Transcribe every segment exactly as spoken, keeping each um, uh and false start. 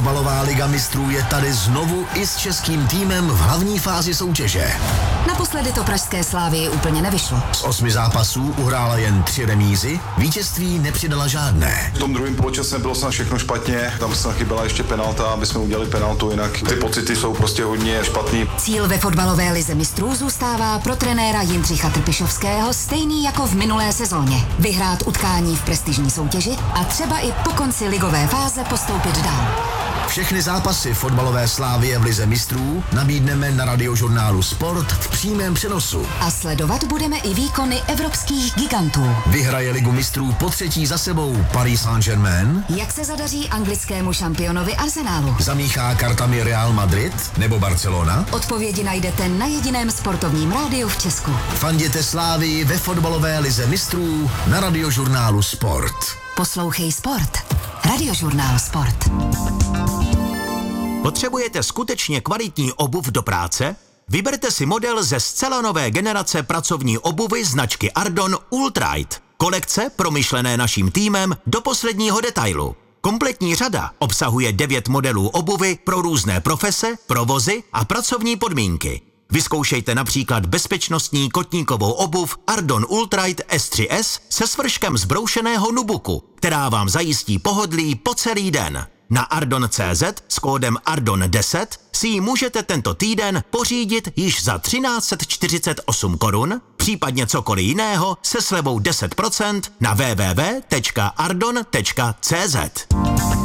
Fotbalová liga mistrů je tady znovu i s českým týmem v hlavní fázi soutěže. Naposledy to pražské Slávii úplně nevyšlo. Z osmi zápasů uhrála jen tři remízy, vítězství nepřidala žádné. V tom druhém poločase bylo snad všechno špatně, tam snad chyběla ještě penalta, aby jsme udělali penaltu, jinak ty pocity jsou prostě hodně špatný. Cíl ve fotbalové lize mistrů zůstává pro trenéra Jindřicha Trpišovského stejný jako v minulé sezóně. Vyhrát utkání v prestižní soutěži a třeba i po konci ligové fáze postoupit dál. Všechny zápasy fotbalové Slávie v lize mistrů nabídneme na radiožurnálu Sport v přímém přenosu. A sledovat budeme i výkony evropských gigantů. Vyhraje ligu mistrů po třetí za sebou Paris Saint-Germain? Jak se zadaří anglickému šampionovi Arsenalu? Zamíchá kartami Real Madrid nebo Barcelona? Odpovědi najdete na jediném sportovním rádiu v Česku. Fanděte Slávii ve fotbalové lize mistrů na radiožurnálu Sport. Poslouchej Sport. Radiožurnál Sport. Potřebujete skutečně kvalitní obuv do práce? Vyberte si model ze zcela nové generace pracovní obuvy značky Ardon Ultrite. Kolekce promyšlené naším týmem do posledního detailu. Kompletní řada obsahuje devět modelů obuvy pro různé profese, provozy a pracovní podmínky. Vyzkoušejte například bezpečnostní kotníkovou obuv Ardon Ultrite S tři S se svrškem zbroušeného nubuku, která vám zajistí pohodlí po celý den. Na ardon tečka cé zet s kódem Ardon deset si ji můžete tento týden pořídit již za třináct set čtyřicet osm korun, případně cokoliv jiného se slevou deset procent na w w w tečka ardon tečka cé zet.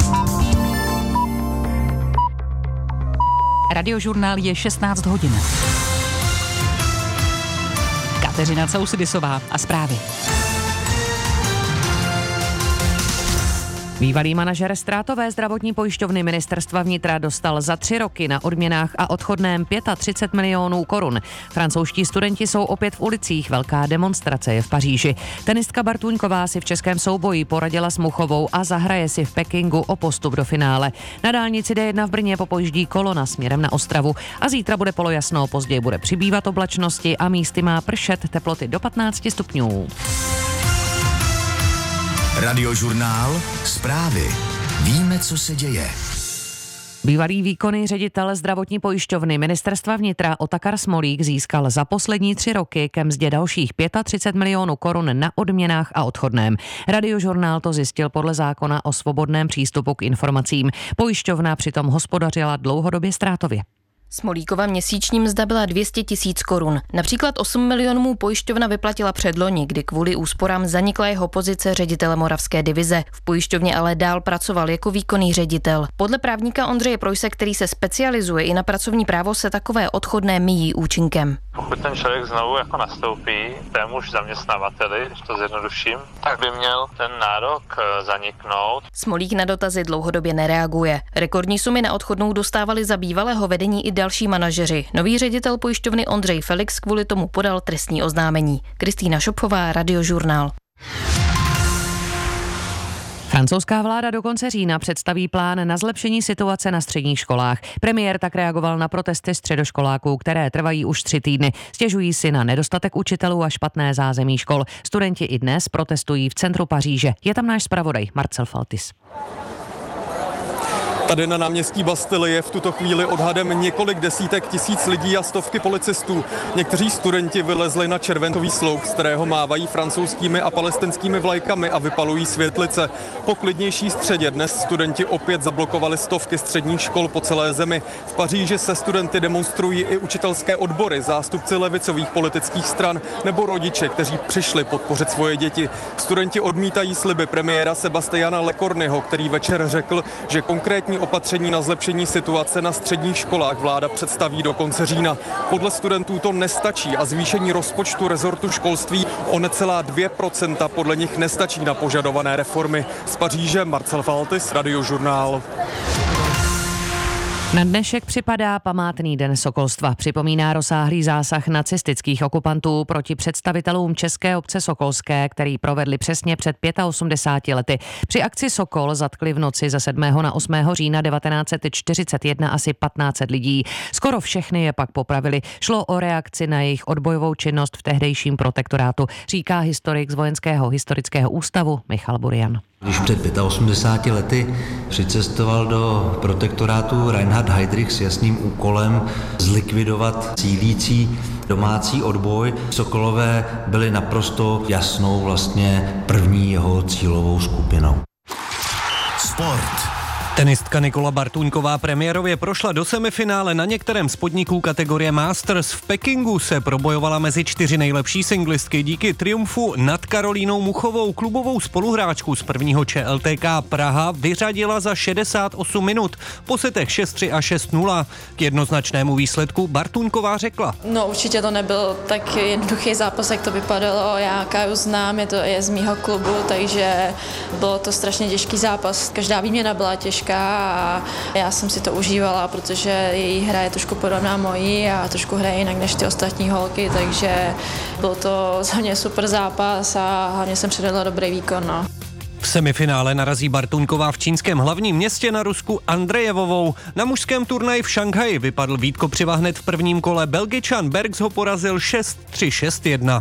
Radiožurnál je šestnáct hodin. Kateřina Causydisová a zprávy. Bývalý manažer ztrátové zdravotní pojišťovny ministerstva vnitra dostal za tři roky na odměnách a odchodném třicet pět milionů korun. Francouzští studenti jsou opět v ulicích, velká demonstrace je v Paříži. Tenistka Bartůňková si v českém souboji poradila s Muchovou a zahraje si v Pekingu o postup do finále. Na dálnici D jedna v Brně popojíždí kolona směrem na Ostravu a zítra bude polojasno, později bude přibývat oblačnosti a místy má pršet, teploty do patnáct stupňů. Radiožurnál Zprávy. Víme, co se děje. Bývalý výkonný ředitel zdravotní pojišťovny ministerstva vnitra Otakar Smolík získal za poslední tři roky ke mzdě dalších třicet pět milionů korun na odměnách a odchodném. Radiožurnál to zjistil podle zákona o svobodném přístupu k informacím. Pojišťovna přitom hospodařila dlouhodobě ztrátově. Smolíkova měsíční mzda byla dvě stě tisíc korun. Například osm milionů mu pojišťovna vyplatila předloni, kdy kvůli úsporám zanikla jeho pozice ředitele Moravské divize. V pojišťovně ale dál pracoval jako výkonný ředitel. Podle právníka Ondřeje Projse, který se specializuje i na pracovní právo, se takové odchodné míjí účinkem. Pokud ten člověk znovu jako nastoupí témuž zaměstnavateli, když to zjednoduším, tak by měl ten nárok zaniknout. Smolík na dotazy dlouhodobě nereaguje. Rekordní sumy na odchodnou dostávali za bývalého vedení i další manažeři. Nový ředitel pojišťovny Ondřej Felix kvůli tomu podal trestní oznámení. Kristýna Šopfová, Radiožurnál. Francouzská vláda do konce října představí plán na zlepšení situace na středních školách. Premiér tak reagoval na protesty středoškoláků, které trvají už tři týdny. Stěžují si na nedostatek učitelů a špatné zázemí škol. Studenti i dnes protestují v centru Paříže. Je tam náš zpravodaj Marcel Faltis. Tady na náměstí Bastille je v tuto chvíli odhadem několik desítek tisíc lidí a stovky policistů. Někteří studenti vylezli na červenový sloup, z kterého mávají francouzskými a palestinskými vlajkami a vypalují světlice. Po klidnější středě dnes studenti opět zablokovali stovky středních škol po celé zemi. V Paříži se studenty demonstrují i učitelské odbory, zástupci levicových politických stran nebo rodiče, kteří přišli podpořit svoje děti. Studenti odmítají sliby premiéra Sebastiana Lecornuho, který večer řekl, že konkrétní opatření na zlepšení situace na středních školách vláda představí do konce října. Podle studentů to nestačí a zvýšení rozpočtu rezortu školství o necelá dvě procenta podle nich nestačí na požadované reformy. Z Paříže Marcel Faltis, Radiožurnál. Na dnešek připadá památný den sokolstva. Připomíná rozsáhlý zásah nacistických okupantů proti představitelům české obce Sokolské, který provedli přesně před osmdesáti pěti lety. Při akci Sokol zatkli v noci ze sedmého na osmého října devatenáct set čtyřicet jedna asi patnáct set lidí. Skoro všechny je pak popravili. Šlo o reakci na jejich odbojovou činnost v tehdejším protektorátu, říká historik z Vojenského historického ústavu Michal Burian. Když před osmdesáti pěti lety přicestoval do protektorátu Reinhard Heydrich s jasným úkolem zlikvidovat sílící domácí odboj, Sokolové byli naprosto jasnou vlastně první jeho cílovou skupinou. Sport. Tenistka Nikola Bartuňková premiérově prošla do semifinále na některém z podniků kategorie Masters. V Pekingu se probojovala mezi čtyři nejlepší singlistky díky triumfu nad Karolínou Muchovou. Klubovou spoluhráčku z prvního Č L T K Praha vyřadila za šedesát osm minut. Po setech šest tři a šest nula. K jednoznačnému výsledku Bartuňková řekla. No určitě to nebyl tak jednoduchý zápas, jak to vypadalo. Já Káju znám, je to je z mýho klubu, takže bylo to strašně těžký zápas. Každá výměna byla těžká a já jsem si to užívala, protože její hra je trošku podobná mojí a trošku hraje jinak než ty ostatní holky, takže byl to za mě super zápas a hlavně jsem předvedla dobrý výkon. No. V semifinále narazí Bartuňková v čínském hlavním městě na Rusku Andrejevovou. Na mužském turnaji v Šanghaji vypadl Vít Kopřiva hned v prvním kole. Belgičan Bergs ho porazil šest tři šest jedna.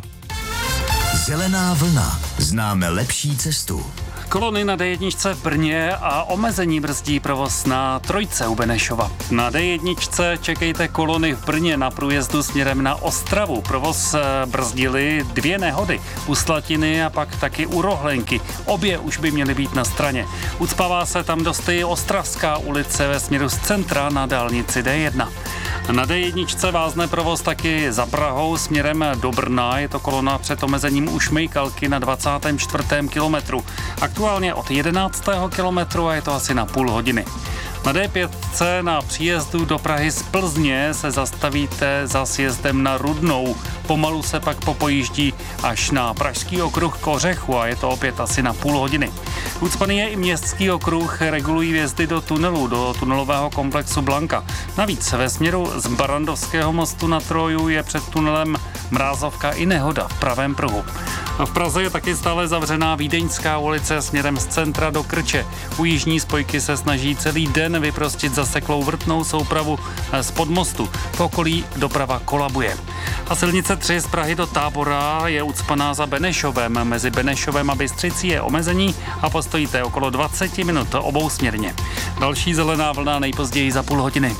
Zelená vlna. Známe lepší cestu. Kolony na D jedna v Brně a omezení brzdí provoz na trojce u Benešova. Na D jedna čekejte kolony v Brně na průjezdu směrem na Ostravu. Provoz brzdily dvě nehody, u Slatiny a pak taky u Rohlenky. Obě už by měly být na straně. Ucpává se tam dost i Ostravská ulice ve směru z centra na dálnici D jedna. Na D jedna vázne provoz taky za Prahou směrem do Brna. Je to kolona před omezením u Šmejkalky na dvacátém čtvrtém kilometru. Aktuálně od jedenáctého kilometru a je to asi na půl hodiny. Na D pět na příjezdu do Prahy z Plzně se zastavíte za sjezdem na Rudnou. Pomalu se pak popojíždí až na Pražský okruh k Ořechu a je to opět asi na půl hodiny. Ucpaný je i městský okruh, regulují vjezdy do tunelu, do tunelového komplexu Blanka. Navíc ve směru z Barandovského mostu na Troju je před tunelem Mrázovka i nehoda v pravém pruhu. V Praze je taky stále zavřená Vídeňská ulice směrem z centra do Krče. U jižní spojky se snaží celý den vyprostit zaseklou vrtnou soupravu z podmostu. V okolí doprava kolabuje. A silnice tři z Prahy do Tábora je ucpaná za Benešovem. Mezi Benešovem a Bystřicí je omezení a postojíte okolo dvacet minut obousměrně. Další zelená vlna nejpozději za půl hodiny.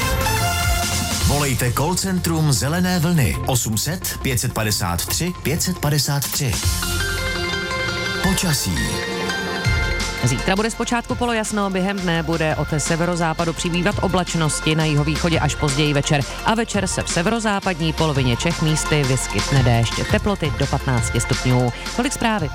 Volejte call centrum Zelené vlny osm set pět padesát tři pět padesát tři. Počasí. Zítra bude zpočátku polojasno, během dne bude od severozápadu přibývat oblačnosti, na jihovýchodě až později večer. A večer se v severozápadní polovině Čech místy vyskytne déšť. Teploty do patnáct stupňů. Tolik zprávy.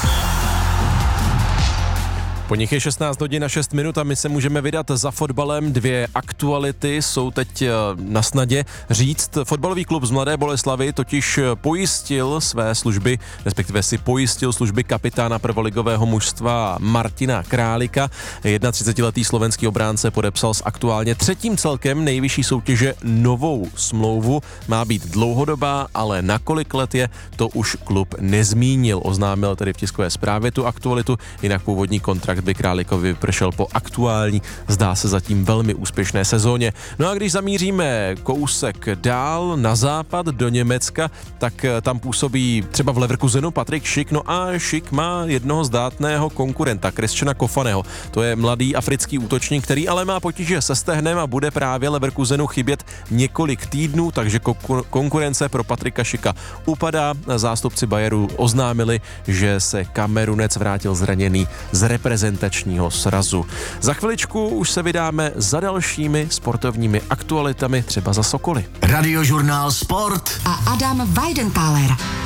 Po nich je šestnáct hodin a šest minut a my se můžeme vydat za fotbalem. Dvě aktuality jsou teď na snadě říct. Fotbalový klub z Mladé Boleslavi totiž pojistil své služby, respektive si pojistil služby kapitána prvoligového mužstva Martina Králika. třicetiletý slovenský obránce podepsal s aktuálně třetím celkem nejvyšší soutěže novou smlouvu. Má být dlouhodobá, ale na kolik let je, to už klub nezmínil. Oznámil tedy v tiskové zprávě tu aktualitu, jinak původní kontrakt by Králikovi vypršel po aktuální, zdá se zatím velmi úspěšné sezóně. No a když zamíříme kousek dál na západ do Německa, tak tam působí třeba v Leverkusenu Patrik Schick, no a Schick má jednoho zdátného konkurenta, Christiana Kofaného. To je mladý africký útočník, který ale má potíže se stehnem a bude právě Leverkusenu chybět několik týdnů, takže konkurence pro Patrika Schicka upadá. Zástupci Bayeru oznámili, že se Kamerunec vrátil zraněný z reprezentačního srazu. Za chviličku už se vydáme za dalšími sportovními aktualitami, třeba za Sokoly. Radiožurnál Sport a Adam Weidenthaler.